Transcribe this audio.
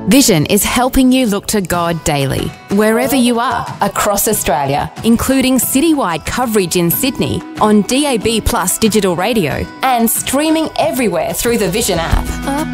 Vision is helping you look to God daily, wherever you are, across Australia, including citywide coverage in Sydney on DAB+ digital radio and streaming everywhere through the Vision app.